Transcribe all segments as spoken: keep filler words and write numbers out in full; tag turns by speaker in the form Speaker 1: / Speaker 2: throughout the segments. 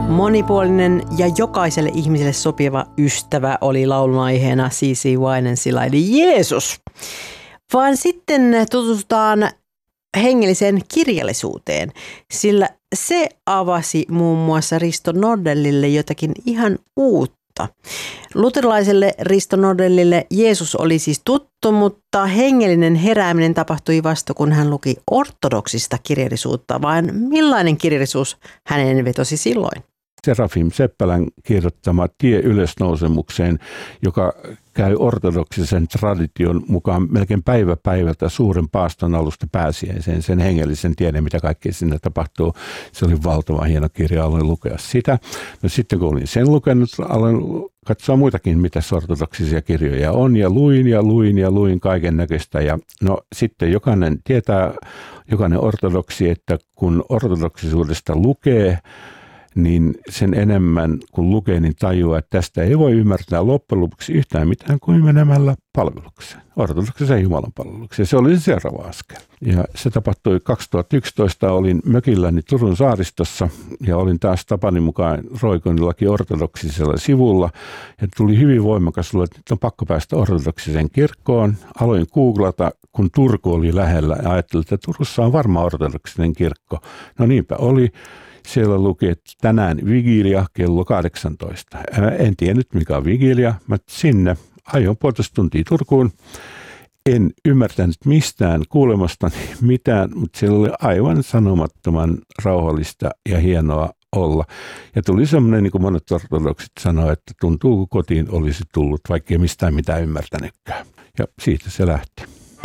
Speaker 1: Monipuolinen ja jokaiselle ihmiselle sopiva ystävä oli laulun aiheena C C Winensilla eli Jeesus. Vaan sitten tutustutaan hengelliseen kirjallisuuteen, sillä se avasi muun muassa Risto Nordellille jotakin ihan uutta. Luterilaiselle Risto Nordellille Jeesus oli siis tuttu, mutta hengellinen herääminen tapahtui vasta, kun hän luki ortodoksista kirjallisuutta. Vaan millainen kirjallisuus hänen vetosi silloin?
Speaker 2: Serafim Seppälän kirjoittama Tie ylösnousemukseen, joka käy ortodoksisen tradition mukaan melkein päivä päivältä suuren paaston alusta pääsiäiseen, sen hengellisen tiedon, mitä kaikkea sinne tapahtuu. Se oli valtavan hieno kirja, aloin lukea sitä. No sitten kun olin sen lukenut, aloin katsoa muitakin, mitä ortodoksisia kirjoja on, ja luin ja luin ja luin kaiken näköistä. Ja no sitten jokainen tietää, jokainen ortodoksi, että kun ortodoksisuudesta lukee, niin sen enemmän kun lukee, niin tajuaa, että tästä ei voi ymmärtää loppujen lopuksi yhtään mitään kuin menemällä palvelukseen, ortodoksisen Jumalan palvelukseen. Se oli se seuraava askel. Ja se tapahtui kaksituhattayksitoista, olin mökilläni Turun saaristossa ja olin taas tapani mukaan roikonillakin ortodoksisella sivulla. Ja tuli hyvin voimakas, että nyt on pakko päästä ortodoksiseen kirkkoon. Aloin googlata, kun Turku oli lähellä ja ajattelin, että Turussa on varmaan ortodoksinen kirkko. No niinpä oli. Siellä luki, että tänään vigilia kello kahdeksantoista. En tiennyt mikä on vigilia, mutta sinne ajoin puolitoista tuntia Turkuun. En ymmärtänyt mistään kuulemastani mitään, mutta siellä oli aivan sanomattoman rauhallista ja hienoa olla. Ja tuli semmoinen, niin kuin monet ortodoksit sanoo, että tuntuu kun kotiin olisi tullut, vaikka ei mistään mitään ymmärtänytkään. Ja siitä se lähti.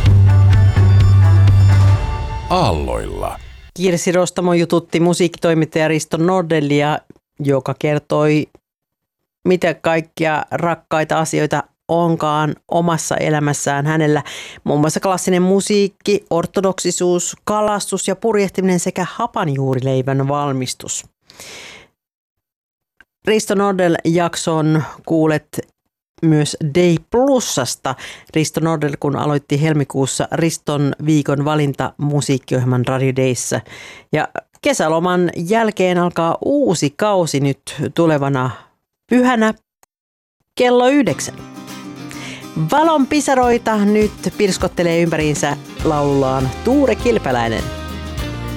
Speaker 3: Aalloilla.
Speaker 1: Kirsi Rostamo jututti musiikkitoimittaja Risto Nordellia, joka kertoi, mitä kaikkia rakkaita asioita onkaan omassa elämässään hänellä. Muun muassa klassinen musiikki, ortodoksisuus, kalastus ja purjehtiminen sekä hapanjuurileivän valmistus. Risto Nordell-jakson kuulet myös Day Plusasta. Risto Nordell, kun aloitti helmikuussa Riston viikon valinta musiikkiohjelman Radio Dayssä. Ja kesäloman jälkeen alkaa uusi kausi nyt tulevana pyhänä kello yhdeksän. Valon pisaroita nyt pirskottelee ympäriinsä laulullaan Tuure Kilpeläinen.